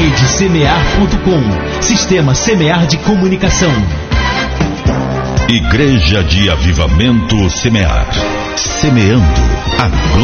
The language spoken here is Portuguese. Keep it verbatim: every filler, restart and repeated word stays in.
rede semear ponto com, Sistema Semear de Comunicação. Igreja de Avivamento Semear, semeando a glória.